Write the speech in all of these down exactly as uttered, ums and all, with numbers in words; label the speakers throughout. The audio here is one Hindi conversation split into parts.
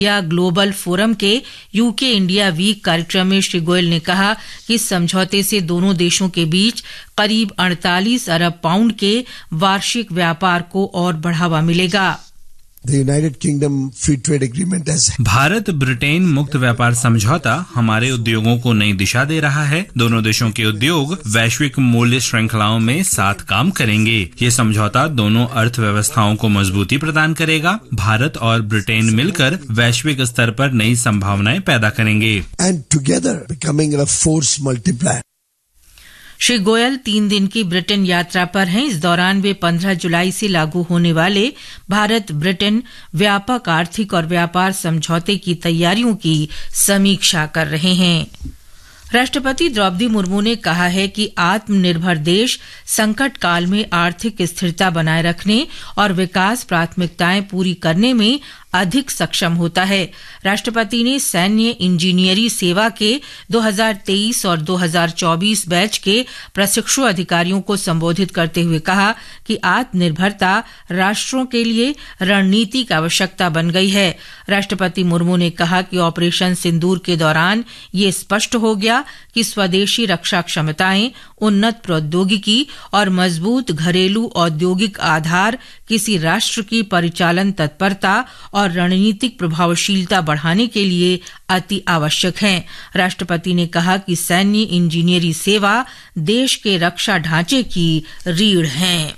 Speaker 1: या ग्लोबल फोरम के यूके इंडिया वीक कार्यक्रम में श्री गोयल ने कहा कि इस समझौते से दोनों देशों के बीच करीब अड़तालीस अरब पाउंड के वार्षिक व्यापार को और बढ़ावा मिलेगा।
Speaker 2: The United Kingdom Free Trade Agreement has
Speaker 3: Bharat Britain मुक्त व्यापार समझौता हमारे उद्योगों को नई दिशा दे रहा है। दोनों देशों के उद्योग वैश्विक मूल्य श्रृंखलाओं में साथ काम करेंगे। ये समझौता दोनों अर्थव्यवस्थाओं को मजबूती प्रदान करेगा। भारत और ब्रिटेन मिलकर वैश्विक स्तर पर नई संभावनाएं पैदा करेंगे।
Speaker 2: and together becoming a force multiplier.
Speaker 1: Shri Goyal तीन दिन की ब्रिटेन यात्रा पर हैं। इस दौरान वे पंद्रह जुलाई से लागू होने वाले भारत ब्रिटेन व्यापक आर्थिक और व्यापार समझौते की तैयारियों की समीक्षा कर रहे हैं। राष्ट्रपति द्रौपदी मुर्मू ने कहा है कि आत्मनिर्भर देश संकट काल में आर्थिक स्थिरता बनाए रखने और विकास प्राथमिकताएं पूरी करने में अधिक सक्षम होता है। राष्ट्रपति ने सैन्य इंजीनियरी सेवा के दो हज़ार तेईस और दो हज़ार चौबीस बैच के प्रशिक्षु अधिकारियों को संबोधित करते हुए कहा कि आत्मनिर्भरता राष्ट्रों के लिए रणनीति की आवश्यकता बन गई है। राष्ट्रपति मुर्मू ने कहा कि ऑपरेशन सिंदूर के दौरान ये स्पष्ट हो गया कि स्वदेशी रक्षा क्षमताएं, उन्नत प्रौद्योगिकी और मजबूत घरेलू औद्योगिक आधार किसी राष्ट्र की परिचालन तत्परता और रणनीतिक प्रभावशीलता बढ़ाने के लिए अति आवश्यक हैं। राष्ट्रपति ने कहा कि सैन्य इंजीनियरी सेवा देश के रक्षा ढांचे की रीढ़ है।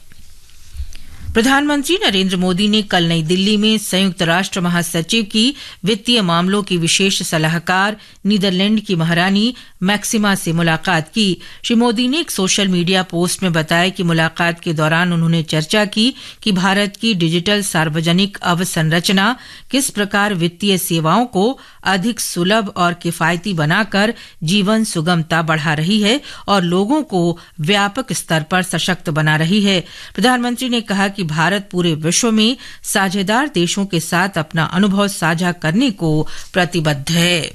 Speaker 1: प्रधानमंत्री नरेंद्र मोदी ने कल नई दिल्ली में संयुक्त राष्ट्र महासचिव की वित्तीय मामलों की विशेष सलाहकार नीदरलैंड की महारानी मैक्सिमा से मुलाकात की। श्री मोदी ने एक सोशल मीडिया पोस्ट में बताया कि मुलाकात के दौरान उन्होंने चर्चा की कि भारत की डिजिटल सार्वजनिक अवसंरचना किस प्रकार वित्तीय सेवाओं को अधिक सुलभ और किफायती बनाकर जीवन सुगमता बढ़ा रही है और लोगों को व्यापक स्तर पर सशक्त बना रही है। प्रधानमंत्री ने कहा कि भारत पूरे विश्व में साझेदार देशों के साथ अपना अनुभव साझा करने को प्रतिबद्ध है।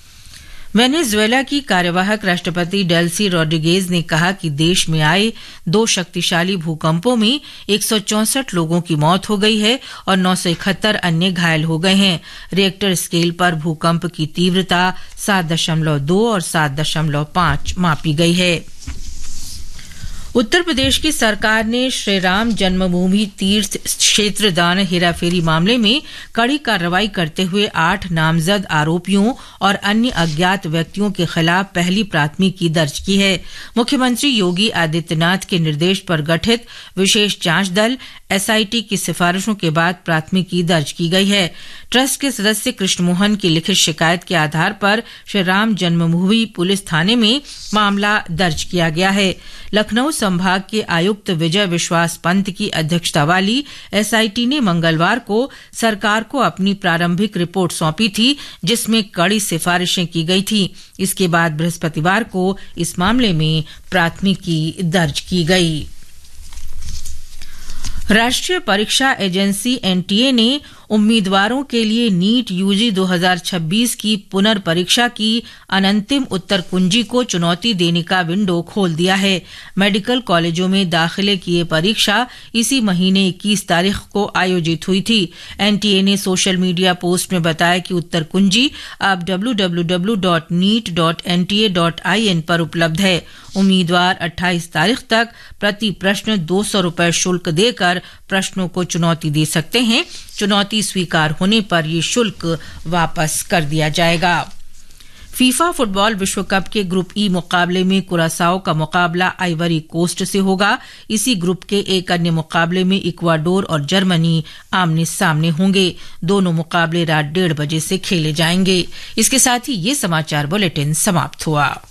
Speaker 1: वेनेजुएला की कार्यवाहक राष्ट्रपति डेल्सी रोड्रिगेज ने कहा कि देश में आए दो शक्तिशाली भूकंपों में एक सौ चौसठ लोगों की मौत हो गई है और नौ सौ इकहत्तर अन्य घायल हो गए हैं। रिएक्टर स्केल पर भूकंप की तीव्रता सात दशमलव दो और सात दशमलव पांच मापी गई है। उत्तर प्रदेश की सरकार ने श्रीराम जन्मभूमि तीर्थ क्षेत्र दान हेराफेरी मामले में कड़ी कार्रवाई करते हुए आठ नामजद आरोपियों और अन्य अज्ञात व्यक्तियों के खिलाफ पहली प्राथमिकी दर्ज की है। मुख्यमंत्री योगी आदित्यनाथ के निर्देश पर गठित विशेष जांच दल एसआईटी की सिफारिशों के बाद प्राथमिकी दर्ज की गई है। ट्रस्ट के सदस्य कृष्ण मोहन की लिखित शिकायत के आधार पर श्रीराम जन्मभूमि पुलिस थाने में मामला दर्ज किया गया है। लखनऊ संभाग के आयुक्त विजय विश्वास पंत की अध्यक्षता वाली एसआईटी ने मंगलवार को सरकार को अपनी प्रारंभिक रिपोर्ट सौंपी थी, जिसमें कड़ी सिफारिशें की गई थी। इसके बाद बृहस्पतिवार को इस मामले में प्राथमिकी दर्ज की गई। राष्ट्रीय परीक्षा एजेंसी एनटीए ने उम्मीदवारों के लिए नीट यूजी दो हज़ार छब्बीस की पुनर्परीक्षा की अनंतिम उत्तर कुंजी को चुनौती देने का विंडो खोल दिया है। मेडिकल कॉलेजों में दाखिले की ये परीक्षा इसी महीने इक्कीस तारीख को आयोजित हुई थी। एनटीए ने सोशल मीडिया पोस्ट में बताया कि उत्तर कुंजी अब W W W dot NEET dot N T A dot I N पर उपलब्ध है। उम्मीदवार अट्ठाईस तारीख तक प्रति प्रश्न दो सौ रुपये शुल्क देकर प्रश्नों को चुनौती दे सकते हैं। चुनौती स्वीकार होने पर यह शुल्क वापस कर दिया जाएगा। फीफा फुटबॉल विश्व कप के ग्रुप ई मुकाबले में कुरासाओ का मुकाबला आइवरी कोस्ट से होगा। इसी ग्रुप के एक अन्य मुकाबले में इक्वाडोर और जर्मनी आमने सामने होंगे। दोनों मुकाबले रात डेढ़ बजे से खेले जाएंगे। इसके साथ ही ये समाचार बुलेटिन समाप्त हुआ।